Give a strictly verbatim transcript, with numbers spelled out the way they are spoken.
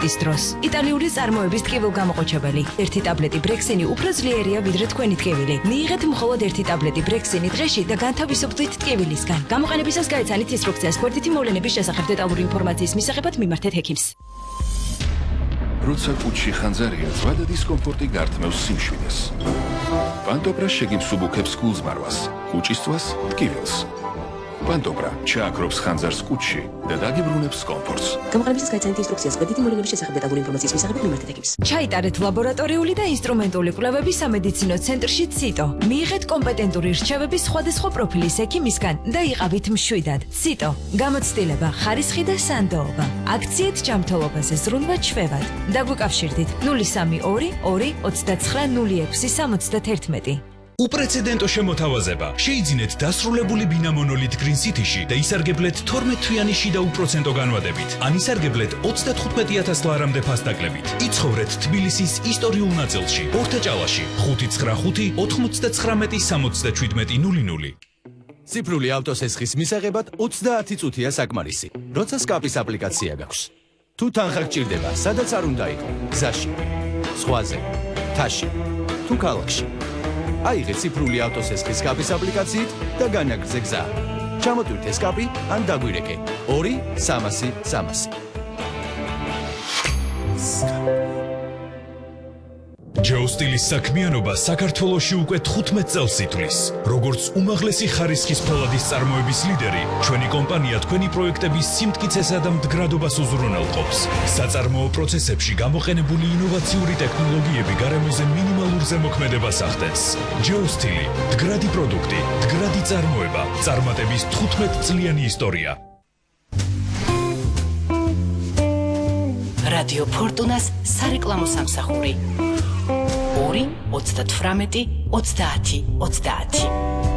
ბრექსიტის დროს. იტალიური წარმოების ტკივილგამოყოჩებელი. ერთი ტაბლეტი ბრექსინი უფრო ძლიერია ვიდრე თქვენი ტკივილი. მიიღეთ მხოლოდ ერთი ტაბლეტი ბრექსინი დღეში და განთავისუფლდით ტკივილისგან. გამოყენებისას გაეცანით ინსტრუქციას გვერდითი მოვლენების შესახებ დეტალური ინფორმაციის მისაღებად მიმართეთ ექიმს. როცა კუჩში ხანძარია, ზვადა დისკომფორტი გართმევს სიმშვიდეს. პანტობრა შეგიმსუბუქებს გულზმარვას, კუჭისწვას, ტკივილს. პანტობრა ჩააქრობს ხანძარს კუჩში და დაგიბრუნებს კომფორტს. გამოყენებისას გაეცანით ინსტრუქციას გვერდითი მოვლენების შესახებ დეტალური ინფორმაციის მისაღებად მიმართეთ ექიმს. ჩაიტარეთ ლაბორატორიული და ინსტრუმენტული კვლევები სამედიცინო ცენტრში ციტო. მიიღეთ კომპეტენტური რჩევები სხვადასხვა პროფილის ექიმისგან და იყავით მშვიდად. ციტო. გამოცდილება, ხარისხი და სანდოობა. აქციით ჯანმრთელობაზე ზრუნვა ჩვევად. დაგვიკავშირდით ნული სამი ორი ორი ოცდაცხრა ნული ექვსი სამოცდაათი. უპრეცედენტო შემოთავაზება. შეიძინეთ დასრულებული ბინა მონოლით Green City-ში და ისარგებლეთ თორმეტ თვიანი შიდა უპროცენტო განვადებით. ან ისარგებლეთ ოცდათხუთმეტი ათას ლარამდე ფასდაკლებით. იცხოვრეთ თბილისის ისტორიულ ნაწილში, ორთაჭალაში, ხუთი ცხრა ხუთი ოთხმოცდაცხრამეტი სამოცდაშვიდმეტი ნული ნული. ციფრული ავტოსესხის მისაღებად ოცდაათი წუთია საკმარისი. როცა სკაპის აპლიკაცია გაქვს. თუ თანხა გჭირდება, სადაც არ უნდა იყო, გზაში, ზღვაზე, მთაში, თუ ქალაქში. აიღეთ ციფრული ავტოსესხის სკაპის აპლიკაციით და განაგრძე გზა. ჩამოტვირთე სკაპი ან დაგვირეკე ორი სამასი სამასი. ჯეოსტილის საქმიანობა საქართველოში უკვე თხუთმეტ წელს ითვლის. როგორც უმაღლესი ხარისხის ფოლადის წარმოების ლიდერი, ჩვენი კომპანია თქვენი პროექტების სიმტკიცესა და მდგრადობას უზრუნველყოფს. საწარმოო პროცესებში გამოყენებული ინოვაციური ტექნოლოგიები გარემოზე მინიმალურ ზემოქმედებას ახდენს. ჯეოსტილი, მდგრადი პროდუქტი, მდგრადი წარმოება, წარმატების თხუთმეტწლიანი ისტორია. რადიო ფორტუნას სარეკლამო სამსახური. ორი ოცდათვრამეტი ოცდაათი ოცდაათი